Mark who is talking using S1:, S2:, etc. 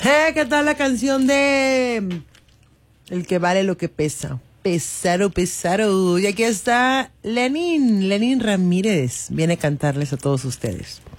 S1: ¿Qué tal la canción de El que vale lo que pesa? Pesaro, pesaro. Y aquí está Lenín Ramírez. Viene a cantarles a todos ustedes.